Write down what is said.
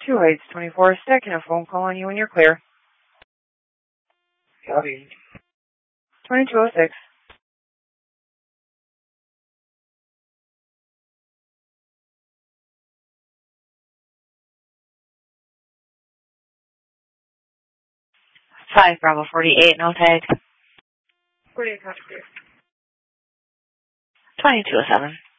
2-8-24, stacking a phone call on you when you're clear. Copy. 2206. Bravo 48, no tag. 48, copy. 2207.